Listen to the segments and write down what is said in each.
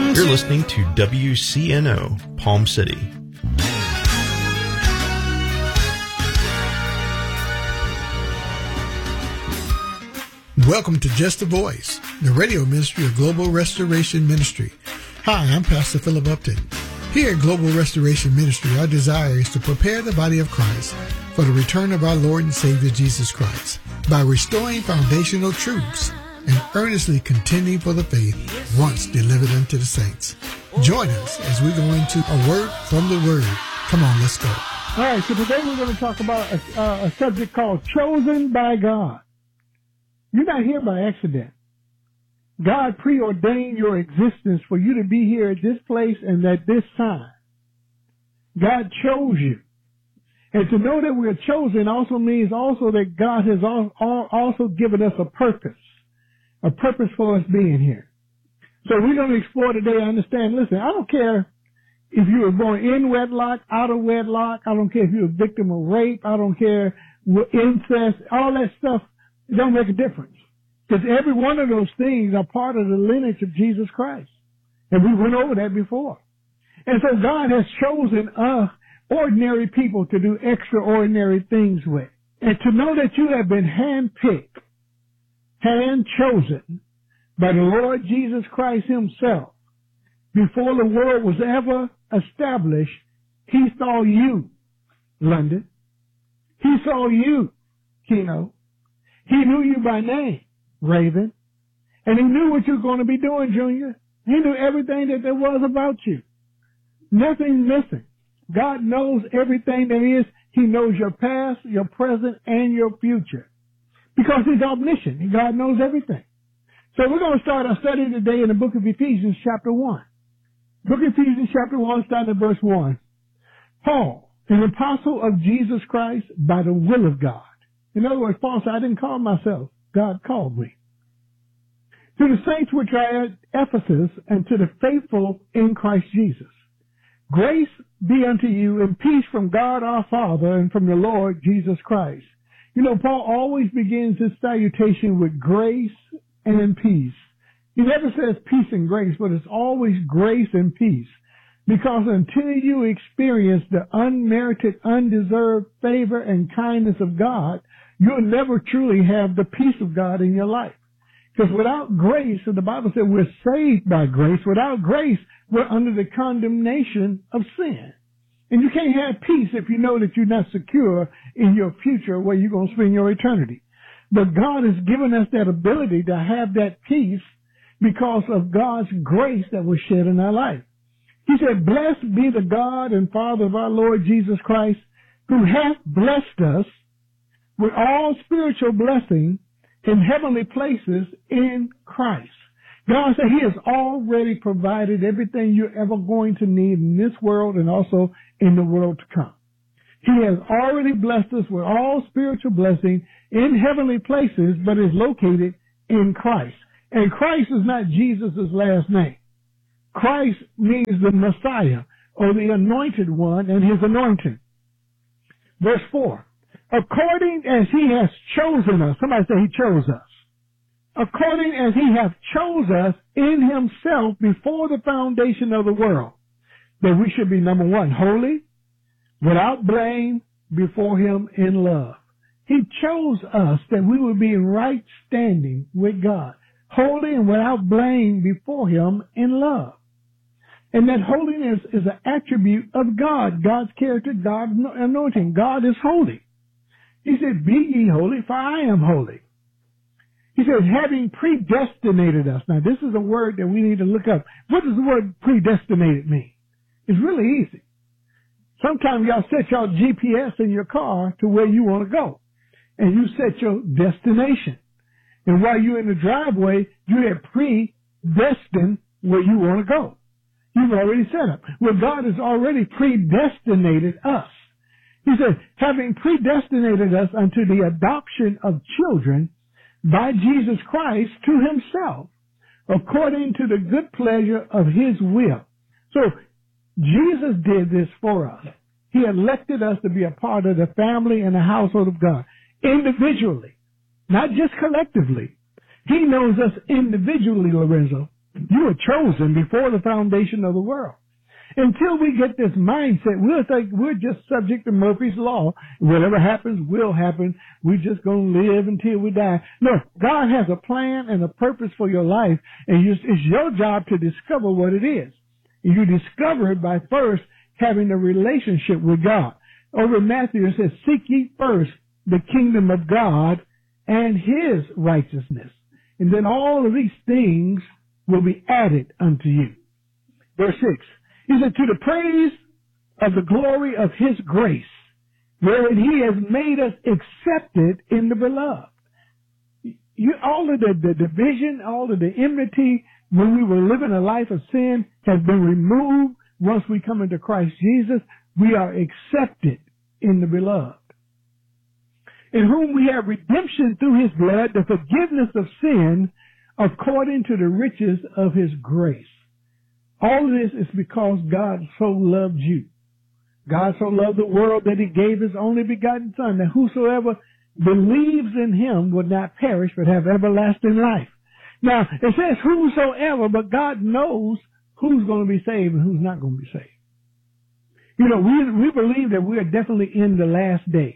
You're listening to WCNO, Palm City. Welcome to Just a Voice, the radio ministry of Global Restoration Ministry. Hi, I'm Pastor Philip Upton. Here at Global Restoration Ministry, our desire is to prepare the body of Christ for the return of our Lord and Savior Jesus Christ by restoring foundational truths and earnestly contending for the faith once delivered unto the saints. Join us as we go into a word from the Word. Come on, let's go. All right, so today we're going to talk about a subject called Chosen by God. You're not here by accident. God preordained your existence for you to be here at this place and at this time. God chose you. And to know that we're chosen also means also that God has also given us a purpose for us being here. So we're going to explore today. Understand, listen, I don't care if you were born in wedlock, out of wedlock. I don't care if you're a victim of rape. I don't care what incest, all that stuff. It don't make a difference. Because every one of those things are part of the lineage of Jesus Christ. And we went over that before. And so God has chosen us, ordinary people, to do extraordinary things with. And to know that you have been hand-picked, hand-chosen by the Lord Jesus Christ himself. Before the world was ever established, he saw you, London. He saw you, Keno. He knew you by name, Raven. And he knew what you were going to be doing, Junior. He knew everything that there was about you. Nothing missing. God knows everything there is. He knows your past, your present, and your future. Because he's omniscient. God knows everything. So we're going to start our study today in the book of Ephesians chapter 1. Book of Ephesians chapter 1, starting at verse 1. Paul, an apostle of Jesus Christ by the will of God. In other words, Paul said, I didn't call myself. God called me. To the saints which are at Ephesus and to the faithful in Christ Jesus. Grace be unto you and peace from God our Father and from the Lord Jesus Christ. You know, Paul always begins his salutation with grace and peace. He never says peace and grace, but it's always grace and peace. Because until you experience the unmerited, undeserved favor and kindness of God, you'll never truly have the peace of God in your life. Because without grace, and the Bible said we're saved by grace, without grace, we're under the condemnation of sin. And you can't have peace if you know that you're not secure in your future where you're going to spend your eternity. But God has given us that ability to have that peace because of God's grace that was shed in our life. He said, blessed be the God and Father of our Lord Jesus Christ, who hath blessed us with all spiritual blessing in heavenly places in Christ. God said he has already provided everything you're ever going to need in this world and also in the world to come. He has already blessed us with all spiritual blessing in heavenly places, but is located in Christ. And Christ is not Jesus' last name. Christ means the Messiah or the anointed one and his anointing. Verse 4. According as he has chosen us. Somebody say he chose us. According as he hath chose us in himself before the foundation of the world, that we should be, number one, holy, without blame, before him in love. He chose us that we would be in right standing with God, holy and without blame before him in love. And that holiness is an attribute of God, God's character, God's anointing. God is holy. He said, be ye holy, for I am holy. He says, having predestinated us. Now, this is a word that we need to look up. What does the word predestinated mean? It's really easy. Sometimes y'all set your GPS in your car to where you want to go. And you set your destination. And while you're in the driveway, you have predestined where you want to go. You've already set up. Well, God has already predestinated us. He says, having predestinated us unto the adoption of children by Jesus Christ to himself, according to the good pleasure of his will. So, Jesus did this for us. He elected us to be a part of the family and the household of God, individually, not just collectively. He knows us individually, Lorenzo. You were chosen before the foundation of the world. Until we get this mindset, we'll think we're just subject to Murphy's Law. Whatever happens will happen. We're just going to live until we die. No, God has a plan and a purpose for your life, and it's your job to discover what it is. And you discover it by first having a relationship with God. Over in Matthew, it says, seek ye first the kingdom of God and his righteousness. And then all of these things will be added unto you. Verse 6. He said, to the praise of the glory of his grace, wherein he has made us accepted in the beloved. All of the division, all of the enmity, when we were living a life of sin, has been removed. Once we come into Christ Jesus, we are accepted in the beloved, in whom we have redemption through his blood, the forgiveness of sin, according to the riches of his grace. All of this is because God so loved you. God so loved the world that he gave his only begotten Son, that whosoever believes in him would not perish but have everlasting life. Now, it says whosoever, but God knows who's going to be saved and who's not going to be saved. You know, we believe that we are definitely in the last days.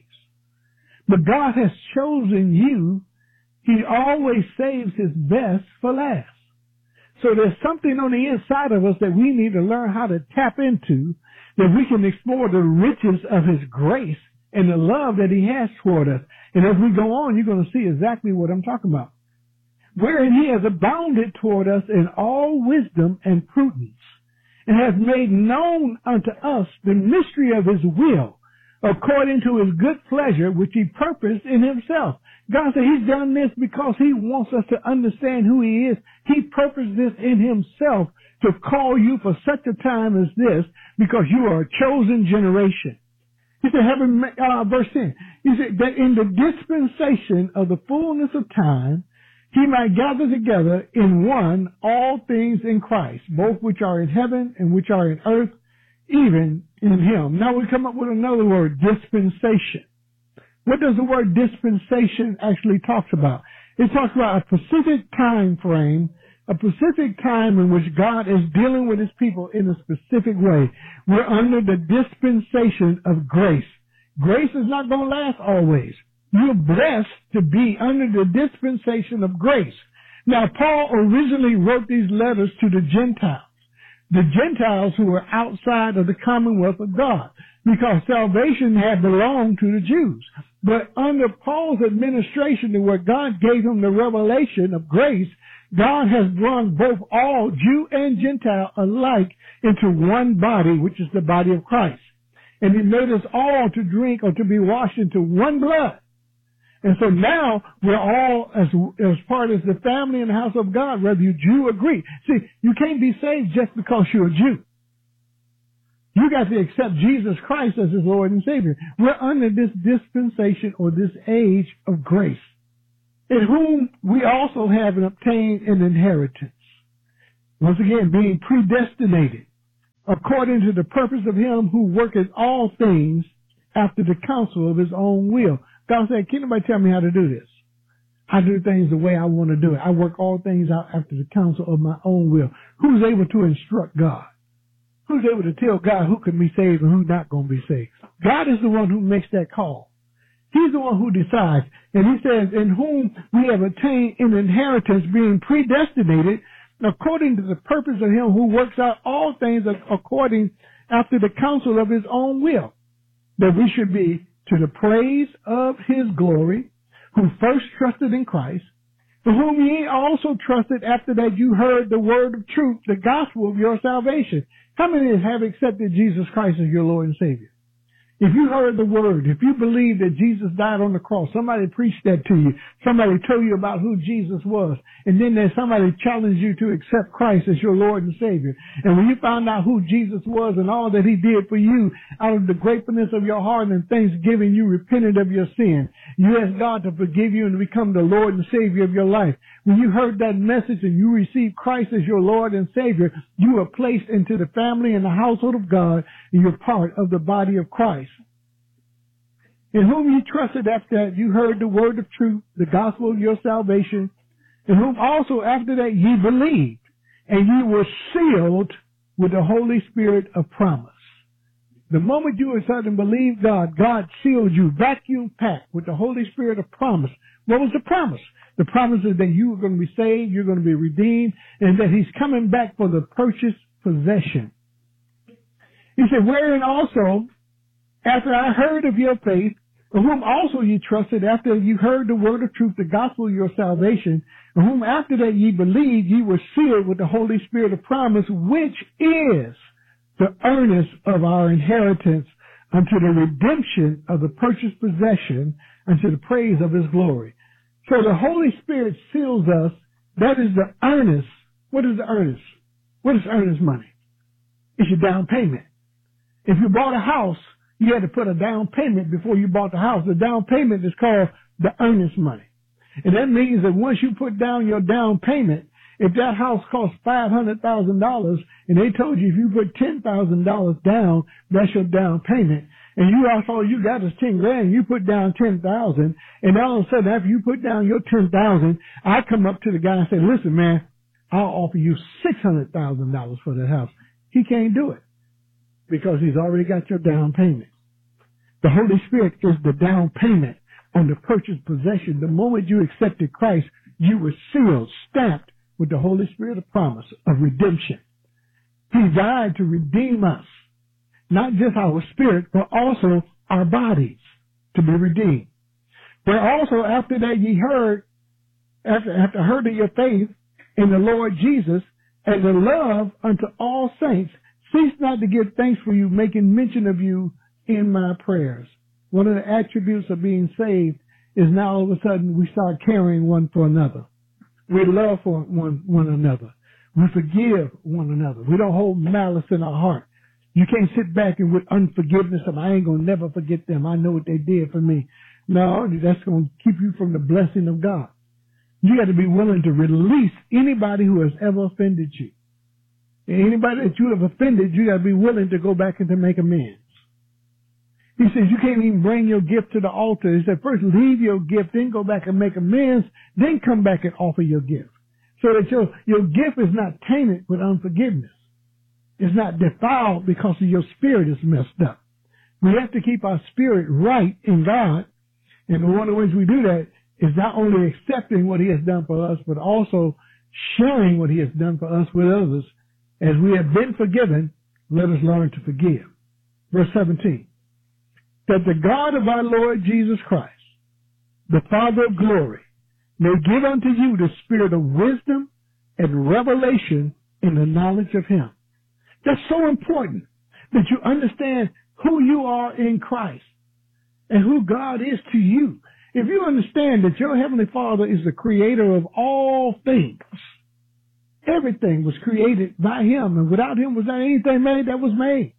But God has chosen you. He always saves his best for last. So there's something on the inside of us that we need to learn how to tap into, that we can explore the riches of his grace and the love that he has toward us. And as we go on, you're going to see exactly what I'm talking about. Wherein he has abounded toward us in all wisdom and prudence, and has made known unto us the mystery of his will, according to his good pleasure, which he purposed in himself. God said he's done this because he wants us to understand who he is. He purposed this in himself to call you for such a time as this, because you are a chosen generation. He said, verse 10, he said that in the dispensation of the fullness of time, he might gather together in one all things in Christ, both which are in heaven and which are in earth, even in him. Now we come up with another word, dispensation. What does the word dispensation actually talk about? It talks about a specific time frame, a specific time in which God is dealing with his people in a specific way. We're under the dispensation of grace. Grace is not going to last always. You're blessed to be under the dispensation of grace. Now, Paul originally wrote these letters to the Gentiles who were outside of the commonwealth of God, because salvation had belonged to the Jews. But under Paul's administration, and where God gave him the revelation of grace, God has brought both all Jew and Gentile alike into one body, which is the body of Christ. And he made us all to drink or to be washed into one blood. And so now we're all as part of the family in the house of God, whether you Jew or Greek. See, you can't be saved just because you're a Jew. You got to accept Jesus Christ as his Lord and Savior. We're under this dispensation or this age of grace, in whom we also have obtained an inheritance. Once again, being predestinated according to the purpose of him who worketh all things after the counsel of his own will. God said, can't nobody tell me how to do this. I do things the way I want to do it. I work all things out after the counsel of my own will. Who's able to instruct God? Who's able to tell God who can be saved and who's not going to be saved? God is the one who makes that call. He's the one who decides. And he says, in whom we have attained an inheritance, being predestinated according to the purpose of him who works out all things according after the counsel of his own will, that we should be to the praise of his glory, who first trusted in Christ, for whom ye also trusted after that you heard the word of truth, the gospel of your salvation. How many have accepted Jesus Christ as your Lord and Savior? If you heard the word, if you believe that Jesus died on the cross, somebody preached that to you, somebody told you about who Jesus was, and then there's somebody challenged you to accept Christ as your Lord and Savior. And when you found out who Jesus was and all that he did for you, out of the gratefulness of your heart and thanksgiving, you repented of your sin. You asked God to forgive you and to become the Lord and Savior of your life. When you heard that message and you received Christ as your Lord and Savior, you were placed into the family and the household of God, and you're part of the body of Christ. In whom ye trusted after that you heard the word of truth, the gospel of your salvation, in whom also after that ye believed, and you were sealed with the Holy Spirit of promise. The moment you accepted and believed God, God sealed you, vacuum packed with the Holy Spirit of promise. What was the promise? The promise is that you are going to be saved, you're going to be redeemed, and that He's coming back for the purchased possession. He said, wherein also, after I heard of your faith, in whom also ye trusted, after you heard the word of truth, the gospel of your salvation, in whom after that ye believed, ye were sealed with the Holy Spirit of promise, which is the earnest of our inheritance unto the redemption of the purchased possession, unto the praise of His glory. So the Holy Spirit seals us. That is the earnest. What is the earnest? What is earnest money? It's your down payment. If you bought a house, you had to put a down payment before you bought the house. The down payment is called the earnest money. And that means that once you put down your down payment, if that house costs $500,000 and they told you if you put $10,000 down, that's your down payment, and you all you got is $10,000, you put down $10,000, and all of a sudden after you put down your $10,000, I come up to the guy and say, listen, man, I'll offer you $600,000 for that house. He can't do it because he's already got your down payment. The Holy Spirit is the down payment on the purchased possession. The moment you accepted Christ, you were sealed, stamped with the Holy Spirit of promise of redemption. He died to redeem us, not just our spirit, but also our bodies to be redeemed. But also after that ye heard, after heard of your faith in the Lord Jesus and the love unto all saints, cease not to give thanks for you, making mention of you in my prayers. One of the attributes of being saved is now all of a sudden we start caring one for another. We love for one another. We forgive one another. We don't hold malice in our heart. You can't sit back and with unforgiveness of, I ain't going to never forget them. I know what they did for me. No, that's going to keep you from the blessing of God. You got to be willing to release anybody who has ever offended you. And anybody that you have offended, you got to be willing to go back and to make amends. He says you can't even bring your gift to the altar. He said first leave your gift, then go back and make amends, then come back and offer your gift. So that your gift is not tainted with unforgiveness. It's not defiled because of your spirit is messed up. We have to keep our spirit right in God. And one of the ways we do that is not only accepting what He has done for us, but also sharing what He has done for us with others. As we have been forgiven, let us learn to forgive. Verse 17. That the God of our Lord Jesus Christ, the Father of glory, may give unto you the spirit of wisdom and revelation in the knowledge of Him. That's so important that you understand who you are in Christ and who God is to you. If you understand that your Heavenly Father is the creator of all things, everything was created by Him, and without Him was there anything made that was made.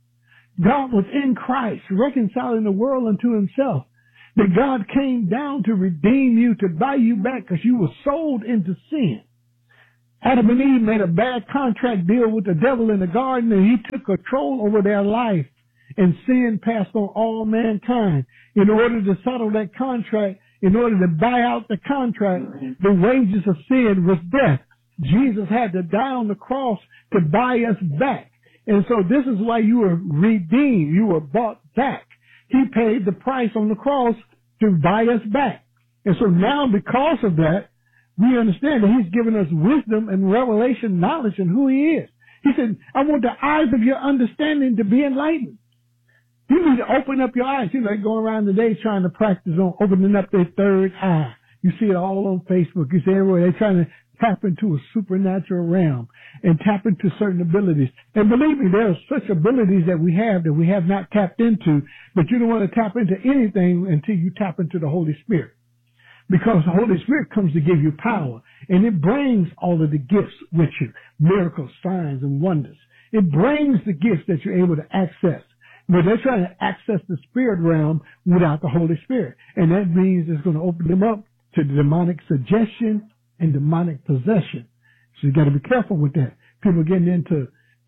God was in Christ, reconciling the world unto Himself. That God came down to redeem you, to buy you back because you were sold into sin. Adam and Eve made a bad contract deal with the devil in the garden, and he took control over their life. And sin passed on all mankind. In order to settle that contract, in order to buy out the contract, the wages of sin was death. Jesus had to die on the cross to buy us back. And so this is why you were redeemed. You were bought back. He paid the price on the cross to buy us back. And so now because of that, we understand that He's given us wisdom and revelation knowledge in who He is. He said, I want the eyes of your understanding to be enlightened. You need to open up your eyes. You know, they go around today trying to practice on opening up their third eye. You see it all on Facebook. You see everywhere. They're trying to tap into a supernatural realm and tap into certain abilities. And believe me, there are such abilities that we have not tapped into, but you don't want to tap into anything until you tap into the Holy Spirit. Because the Holy Spirit comes to give you power, and it brings all of the gifts with you, miracles, signs, and wonders. It brings the gifts that you're able to access. But they're trying to access the spirit realm without the Holy Spirit. And that means it's going to open them up to demonic suggestion and demonic possession. So you got to be careful with that. People getting into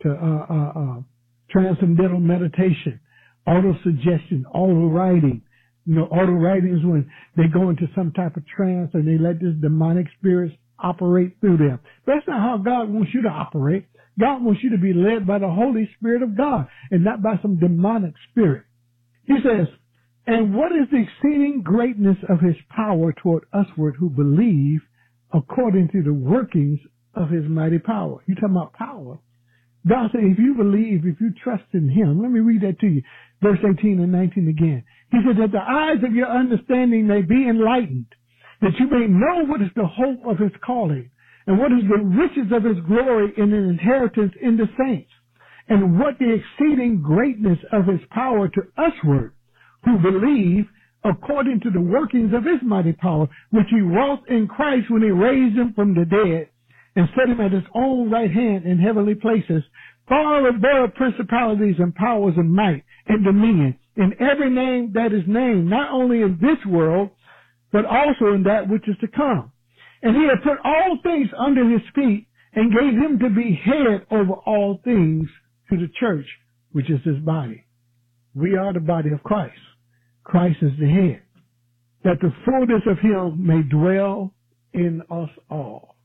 transcendental meditation, auto-suggestion, auto-writing. You know, auto-writing is when they go into some type of trance and they let this demonic spirits operate through them. But that's not how God wants you to operate. God wants you to be led by the Holy Spirit of God and not by some demonic spirit. He says, and what is the exceeding greatness of his power toward usward who believe according to the workings of his mighty power? You talking about power. God said, if you believe, if you trust in him, let me read that to you. Verse 18 and 19 again. He said that the eyes of your understanding may be enlightened, that you may know what is the hope of his calling, and what is the riches of his glory in an inheritance in the saints, and what the exceeding greatness of his power to usward, who believe according to the workings of his mighty power, which he wrought in Christ when he raised him from the dead, and set him at his own right hand in heavenly places, far above principalities and powers and might and dominion, in every name that is named, not only in this world, but also in that which is to come. And he had put all things under his feet and gave him to be head over all things to the church, which is his body. We are the body of Christ. Christ is the head. That the fullness of him may dwell in us all.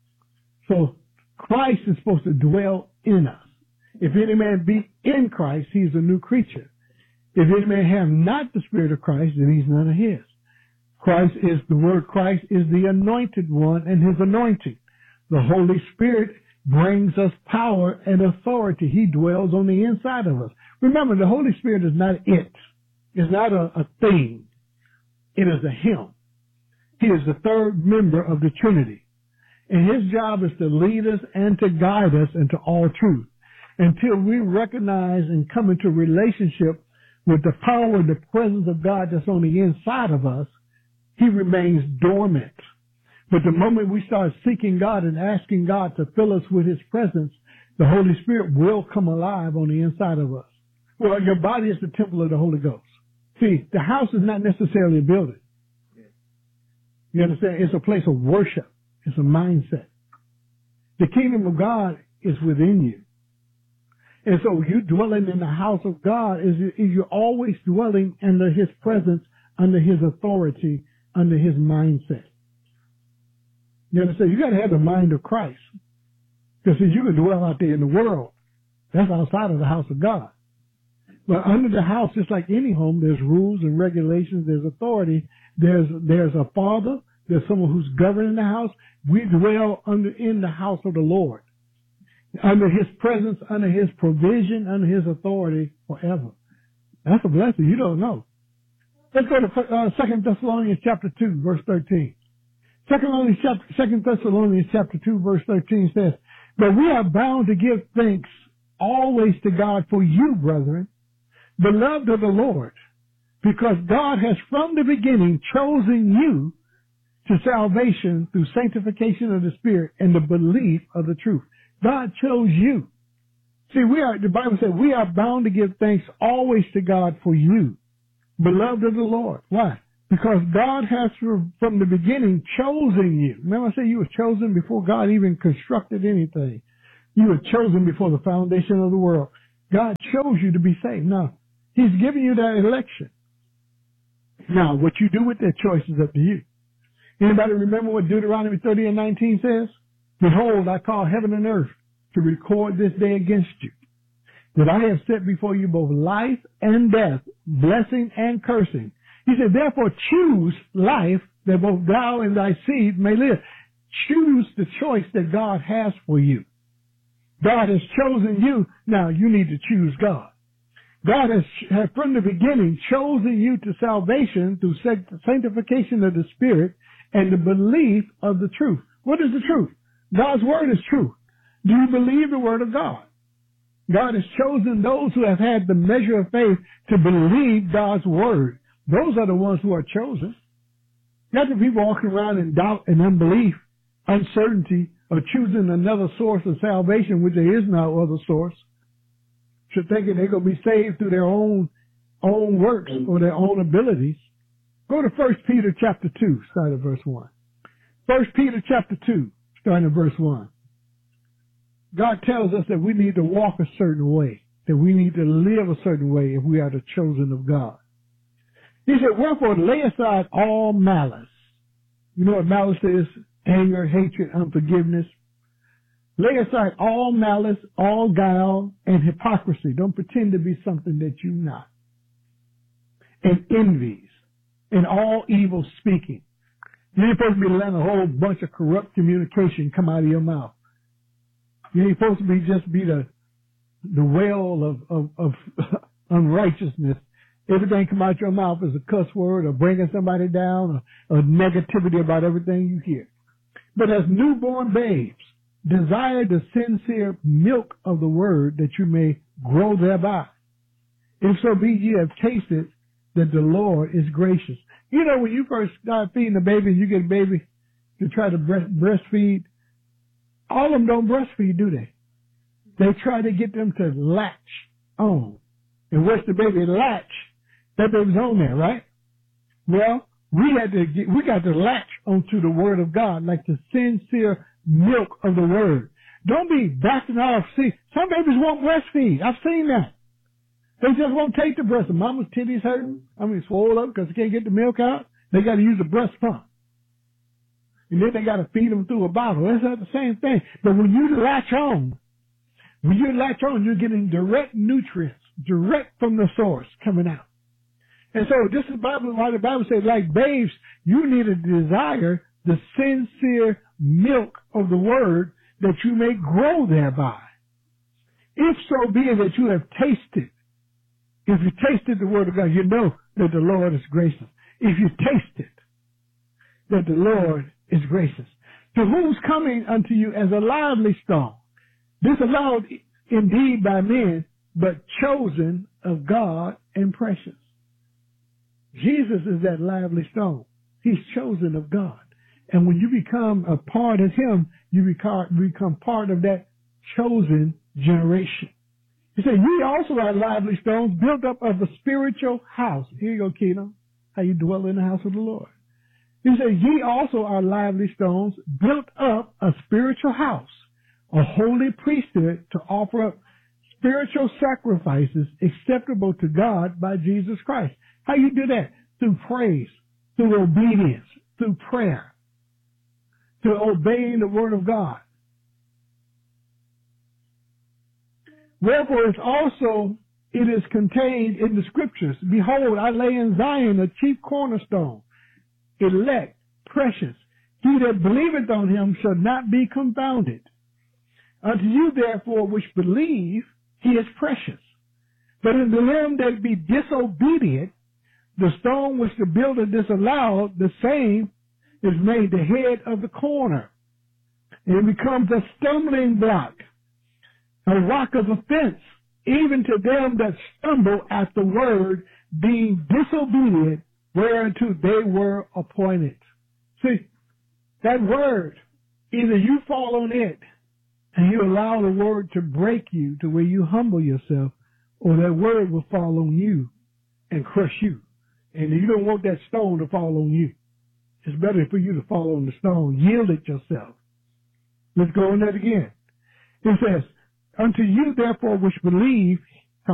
So Christ is supposed to dwell in us. If any man be in Christ, he is a new creature. If any man have not the Spirit of Christ, then he's none of his. Christ is, the word Christ is the anointed one and his anointing. The Holy Spirit brings us power and authority. He dwells on the inside of us. Remember, the Holy Spirit is not it. It's not a thing. It is a him. He is the third member of the Trinity. And his job is to lead us and to guide us into all truth until we recognize and come into relationship with the power and the presence of God that's on the inside of us. He remains dormant. But the moment we start seeking God and asking God to fill us with his presence, the Holy Spirit will come alive on the inside of us. Well, your body is the temple of the Holy Ghost. See, the house is not necessarily a building. You understand? It's a place of worship. It's a mindset. The kingdom of God is within you. And so you dwelling in the house of God is you're always dwelling under his presence, under his authority, under his mindset. You understand? You got to have the mind of Christ. Because you can dwell out there in the world. That's outside of the house of God. But under the house, just like any home, there's rules and regulations, there's authority, there's a father, there's someone who's governing the house. We dwell in the house of the Lord. Under his presence, under his provision, under his authority forever. That's a blessing. You don't know. Let's go to 2 Thessalonians chapter 2, verse 13. 2 Thessalonians chapter 2, verse 13 says, but we are bound to give thanks always to God for you, brethren, beloved of the Lord, because God has from the beginning chosen you to salvation through sanctification of the Spirit and the belief of the truth. God chose you. See, the Bible said we are bound to give thanks always to God for you, beloved of the Lord. Why? Because God has from the beginning chosen you. Remember I said you were chosen before God even constructed anything. You were chosen before the foundation of the world. God chose you to be saved. Now, he's giving you that election. Now, what you do with that choice is up to you. Anybody remember what Deuteronomy 30 and 19 says? Behold, I call heaven and earth to record this day against you, that I have set before you both life and death, blessing and cursing. He said, therefore choose life that both thou and thy seed may live. Choose the choice that God has for you. God has chosen you. Now you need to choose God. God has from the beginning chosen you to salvation through sanctification of the Spirit and the belief of the truth. What is the truth? God's word is true. Do you believe the word of God? God has chosen those who have had the measure of faith to believe God's word. Those are the ones who are chosen. Not the people walking around in doubt and unbelief, uncertainty, or choosing another source of salvation, which there is no other source. So thinking they're going to be saved through their own works or their own abilities. Go to 1 Peter chapter 2, start at verse 1. 1 Peter chapter 2, starting at verse 1. God tells us that we need to walk a certain way, that we need to live a certain way if we are the chosen of God. He said, wherefore lay aside all malice. You know what malice is? anger, hatred, unforgiveness. Lay aside all malice, all guile, and hypocrisy. Don't pretend to be something that you're not. And envies, and all evil speaking. You ain't supposed to be letting a whole bunch of corrupt communication come out of your mouth. You ain't supposed to be just be the well of unrighteousness. Everything come out your mouth is a cuss word or bringing somebody down or negativity about everything you hear. But as newborn babes, desire the sincere milk of the word that you may grow thereby. If so be ye have tasted that the Lord is gracious. You know, when you first start feeding a baby, you get a baby to try to breastfeed, all of them don't breastfeed, do they? They try to get them to latch on. And once the baby latch, that baby's on there, right? Well, we got to latch onto the word of God, like the sincere milk of the word. Don't be backing off. See, some babies won't breastfeed. I've seen that. They just won't take the breast. The mama's titties hurting. Swole up because they can't get the milk out. They got to use a breast pump. And then they got to feed them through a bottle. That's not the same thing. But when you latch on, you're getting direct nutrients, direct from the source coming out. And so this is why the Bible says, like babes, you need to desire the sincere milk of the word that you may grow thereby. If so be that you have tasted, if you tasted the word of God, you know that the Lord is gracious. If you tasted that the Lord is gracious. To whom's coming unto you as a lively stone, disallowed indeed by men, but chosen of God and precious. Jesus is that lively stone. He's chosen of God. And when you become a part of him, you become part of that chosen generation. He said, ye also are lively stones built up of a spiritual house. Here you go, Keno. How you dwell in the house of the Lord. He said, ye also are lively stones built up a spiritual house, a holy priesthood to offer up spiritual sacrifices acceptable to God by Jesus Christ. How you do that? Through praise, through obedience, through prayer, through obeying the word of God. Wherefore it is contained in the scriptures. Behold, I lay in Zion a chief cornerstone, elect, precious. He that believeth on him shall not be confounded. Unto you therefore which believe, he is precious. But unto them that be disobedient, the stone which the builder disallowed, the same is made the head of the corner. And it becomes a stumbling block, a rock of offense, even to them that stumble at the word, being disobedient, whereunto they were appointed. See, that word, either you fall on it, and you allow the word to break you to where you humble yourself, or that word will fall on you and crush you. And you don't want that stone to fall on you. It's better for you to fall on the stone. Yield it yourself. Let's go on that again. It says, unto you therefore which believe,